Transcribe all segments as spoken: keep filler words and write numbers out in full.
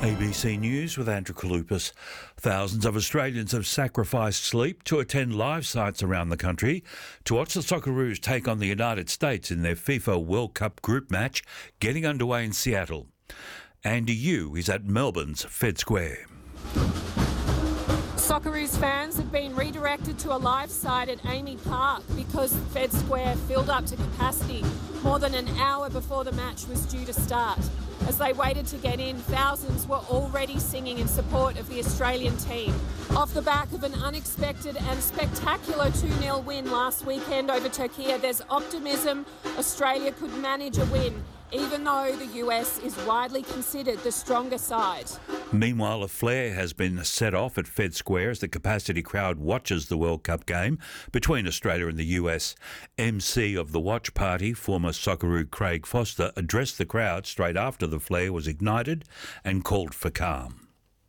A B C News with Andrew Kalupas. Thousands of Australians have sacrificed sleep to attend live sites around the country to watch the Socceroos take on the United States in their FIFA World Cup group match getting underway in Seattle. Andy Yu is at Melbourne's Fed Square. Socceroos fans have been redirected to a live site at Amy Park because Fed Square filled up to capacity more than an hour before the match was due to start. As they waited to get in, thousands were already singing in support of the Australian team. Off the back of an unexpected and spectacular two nil win last weekend over Turkey, there's optimism Australia could manage a win, even though the U S is widely considered the stronger side. Meanwhile, a flare has been set off at Fed Square as the capacity crowd watches the World Cup game between Australia and the U S. M C of the watch party, former Socceroo Craig Foster, addressed the crowd straight after the flare was ignited and called for calm.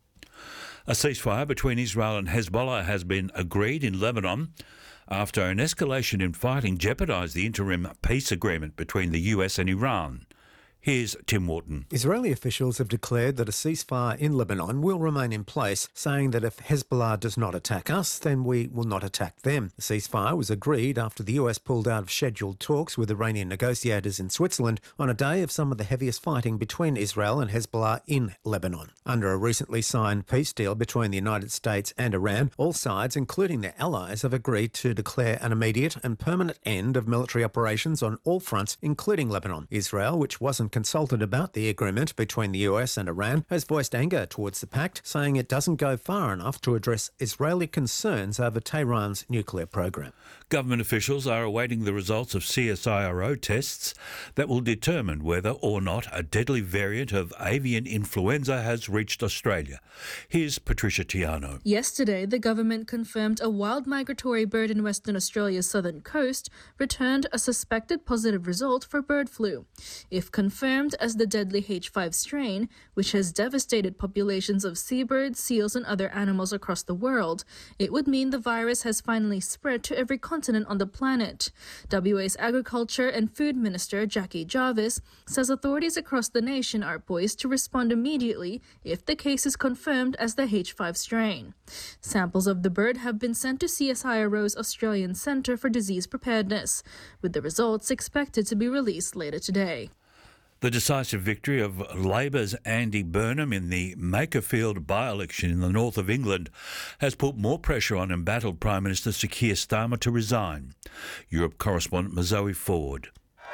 A ceasefire between Israel and Hezbollah has been agreed in Lebanon after an escalation in fighting jeopardised the interim peace agreement between the U S and Iran. Here's Tim Wharton. Israeli officials have declared that a ceasefire in Lebanon will remain in place, saying that if Hezbollah does not attack us, then we will not attack them. The ceasefire was agreed after the U S pulled out of scheduled talks with Iranian negotiators in Switzerland on a day of some of the heaviest fighting between Israel and Hezbollah in Lebanon. Under a recently signed peace deal between the United States and Iran, all sides, including their allies, have agreed to declare an immediate and permanent end of military operations on all fronts, including Lebanon. Israel, which wasn't consulted about the agreement between the U S and Iran, has voiced anger towards the pact, saying it doesn't go far enough to address Israeli concerns over Tehran's nuclear program. Government officials are awaiting the results of C S I R O tests that will determine whether or not a deadly variant of avian influenza has reached Australia. Here's Patricia Tiano. Yesterday, the government confirmed a wild migratory bird in Western Australia's southern coast returned a suspected positive result for bird flu. If confirmed as the deadly H five strain, which has devastated populations of seabirds, seals and other animals across the world, it would mean the virus has finally spread to every continent on the planet. W A's Agriculture and Food Minister Jackie Jarvis says authorities across the nation are poised to respond immediately if the case is confirmed as the H five strain. Samples of the bird have been sent to C S I R O's Australian Centre for Disease Preparedness, with the results expected to be released later today. The decisive victory of Labor's Andy Burnham in the Makerfield by-election in the north of England has put more pressure on embattled Prime Minister Sir Keir Starmer to resign. Europe correspondent Zoe Ford.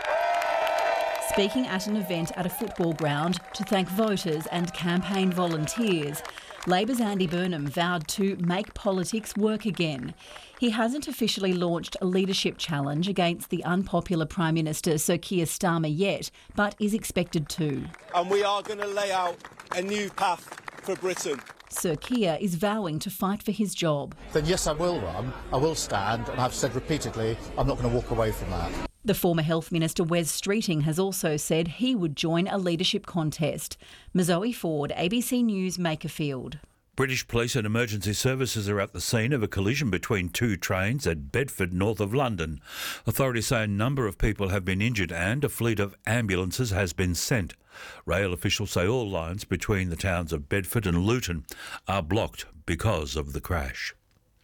Speaking at an event at a football ground to thank voters and campaign volunteers, Labor's Andy Burnham vowed to make politics work again. He hasn't officially launched a leadership challenge against the unpopular Prime Minister Sir Keir Starmer yet, but is expected to. And we are going to lay out a new path for Britain. Sir Keir is vowing to fight for his job. Then yes, I will run, I will stand, and I've said repeatedly I'm not going to walk away from that. The former Health Minister Wes Streeting has also said he would join a leadership contest. Zoe Ford, A B C News, Makerfield. British police and emergency services are at the scene of a collision between two trains at Bedford, north of London. Authorities say a number of people have been injured and a fleet of ambulances has been sent. Rail officials say all lines between the towns of Bedford and Luton are blocked because of the crash.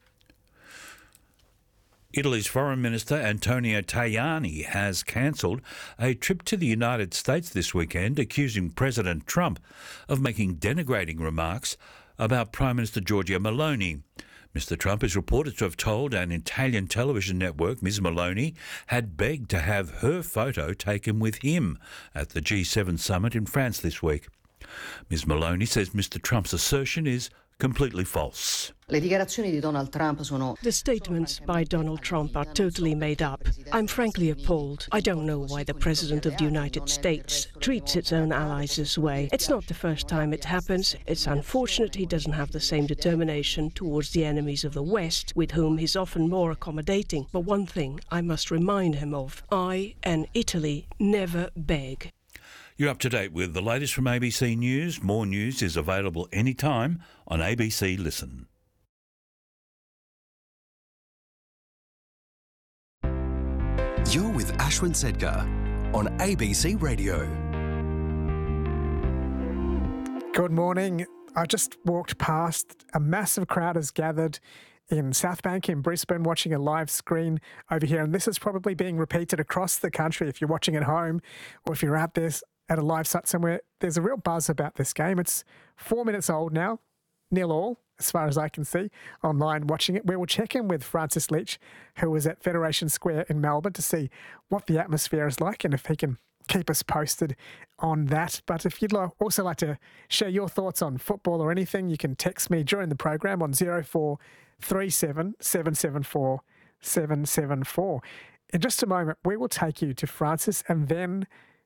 Italy's Foreign Minister Antonio Tajani has cancelled a trip to the United States this weekend, accusing President Trump of making denigrating remarks about Prime Minister Giorgia Meloni. Mister Trump is reported to have told an Italian television network Miz Meloni had begged to have her photo taken with him at the G seven summit in France this week. Miz Meloni says Mister Trump's assertion is completely false. The statements by Donald Trump are totally made up. I'm frankly appalled. I don't know why the President of the United States treats its own allies this way. It's not the first time it happens. It's unfortunate he doesn't have the same determination towards the enemies of the West, with whom he's often more accommodating. But one thing I must remind him of, I and Italy never beg. You're up to date with the latest from A B C News. More news is available anytime on A B C Listen. You're with Ashwin Sedgar on A B C Radio. Good morning. I just walked past. A massive crowd has gathered in South Bank in Brisbane watching a live screen over here. And this is probably being repeated across the country if you're watching at home or if you're out there at a live site somewhere. There's a real buzz about this game. It's four minutes old now, nil all, as far as I can see, online watching it. We will check in with Francis Leach, who was at Federation Square in Melbourne, to see what the atmosphere is like and if he can keep us posted on that. But if you'd like, also like to share your thoughts on football or anything, you can text me during the program on zero four three seven, seven seven four, seven seven four. In just a moment, we will take you to Francis and then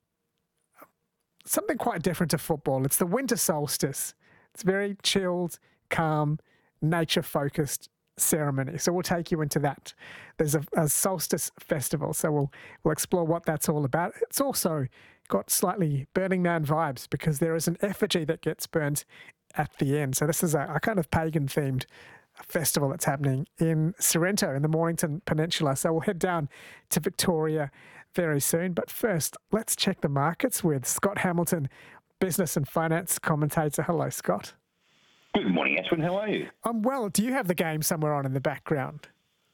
something quite different to football. It's the winter solstice. It's very chilled, calm, nature-focused ceremony. So we'll take you into that. There's a, a solstice festival, so we'll we'll explore what that's all about. It's also got slightly Burning Man vibes because there is an effigy that gets burnt at the end. So this is a, a kind of pagan-themed festival that's happening in Sorrento in the Mornington Peninsula. So we'll head down to Victoria very soon. But first, let's check the markets with Scott Hamilton, business and finance commentator. Hello, Scott. Good morning, Ashwin. How are you? I'm well. Do you have the game somewhere on in the background?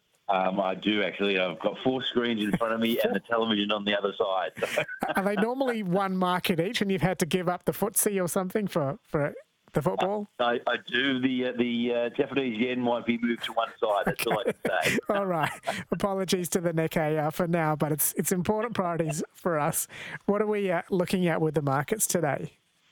Um, I do, actually. I've got four screens in front of me and the television on the other side. Are they normally one market each and you've had to give up the footsie or something for, for the football? I, I do. The uh, the uh, Japanese yen might be moved to one side. That's okay. All I can say. All right. Apologies to the Nikkei uh, for now, but it's, it's important priorities for us. What are we uh, looking at with the markets today?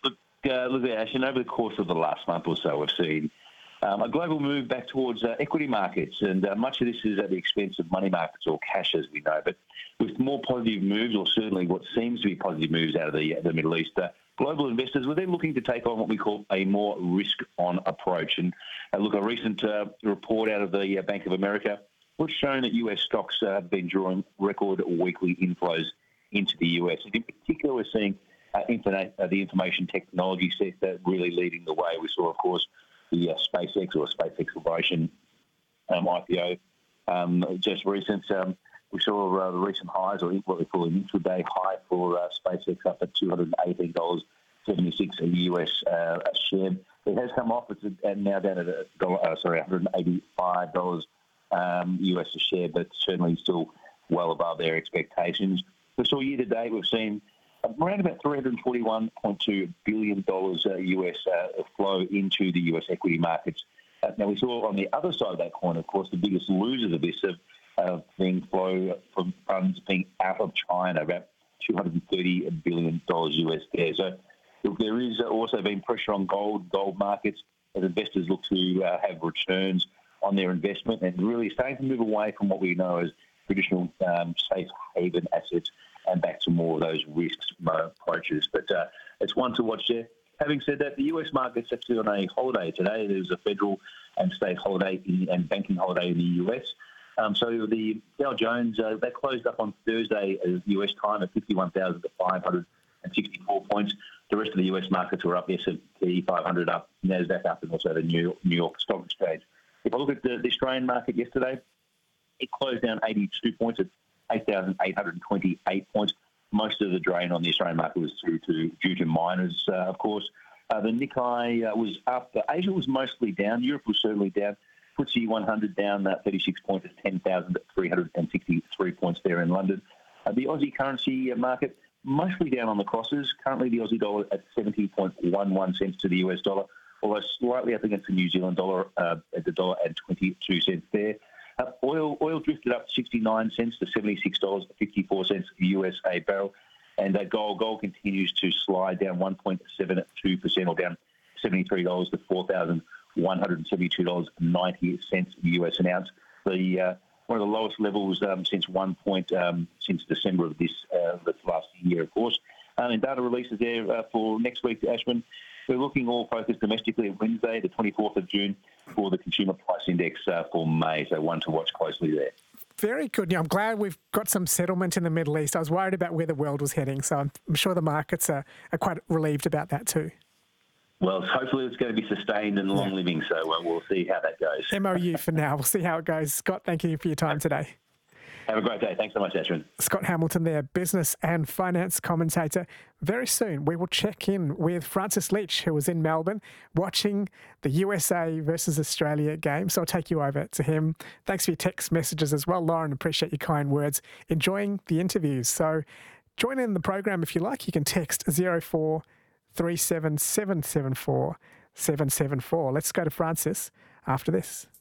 Uh, look, Ashton, over the course of the last month or so, we've seen um, a global move back towards uh, equity markets, and uh, much of this is at the expense of money markets or cash, as we know. But with more positive moves, or certainly what seems to be positive moves out of the, the Middle East, uh, global investors were then looking to take on what we call a more risk-on approach. And uh, look, a recent uh, report out of the uh, Bank of America was showing that U S stocks uh, have been drawing record weekly inflows into the U S. And in particular, we're seeing Uh, internet, uh, the information technology sector really leading the way. We saw, of course, the uh, SpaceX or Space Exploration um, I P O um, just recent. Um, we saw uh, the recent highs, or what we call an intraday high for uh, SpaceX, up at two hundred eighteen dollars seventy-six a U S uh, a share. It has come off. It's uh, now down at a dollar, uh, sorry, one hundred eighty-five dollars um, U S a share, but certainly still well above their expectations. We saw year to date, we've seen around about three hundred forty-one point two billion dollars uh, U S uh, flow into the U S equity markets. Uh, now, we saw on the other side of that coin, of course, the biggest losers of this have uh, been flow from funds being out of China, about two hundred thirty billion dollars U S there. So look, there is also been pressure on gold, gold markets as investors look to uh, have returns on their investment and really starting to move away from what we know as traditional um, safe haven assets and back to more of those risks approaches. But uh, it's one to watch there. Having said that, the U S market's actually on a holiday today. There's a federal and state holiday in, and banking holiday in the U S. Um, so the Dow Jones, uh, that closed up on Thursday as U S time at fifty-one thousand five hundred sixty-four points. The rest of the U S markets were up, S and P five hundred up, NASDAQ up, and also the New York, New York Stock Exchange. If I look at the, the Australian market yesterday, it closed down eighty-two points at eight thousand eight hundred twenty-eight points. Most of the drain on the Australian market was due to, due to miners, uh, of course. Uh, the Nikkei uh, was up. Uh, Asia was mostly down. Europe was certainly down. F T S E one hundred down uh, thirty-six points at ten thousand three hundred sixty-three points there in London. Uh, the Aussie currency market mostly down on the crosses. Currently, the Aussie dollar at seventy point one one cents to the U S dollar, although slightly up against the New Zealand dollar uh, at the dollar and twenty-two cents there. Uh, oil oil drifted up sixty-nine cents to seventy-six dollars fifty-four U S a barrel. And uh, gold gold continues to slide down one point seven two percent or down seventy-three dollars to four thousand one hundred seventy-two dollars ninety U S an ounce. The uh, one of the lowest levels um, since one point um, since December of this, uh, this last year, of course. Um, and data releases there uh, for next week, Ashwin. We're looking all focused domestically at Wednesday, the twenty-fourth of June, for the Consumer Price Index uh, for May. So one to watch closely there. Very good. Yeah, I'm glad we've got some settlement in the Middle East. I was worried about where the world was heading, so I'm, I'm sure the markets are, are quite relieved about that too. Well, hopefully it's going to be sustained and long living, so uh, we'll see how that goes. M O U for now. We'll see how it goes. Scott, thank you for your time today. Have a great day. Thanks so much, Ashwin. Scott Hamilton there, business and finance commentator. Very soon we will check in with Francis Leach, who was in Melbourne watching the U S A versus Australia game. So I'll take you over to him. Thanks for your text messages as well, Lauren. Appreciate your kind words. Enjoying the interviews. So join in the program if you like. You can text zero four three seven seven seven four seven seven four. Let's go to Francis after this.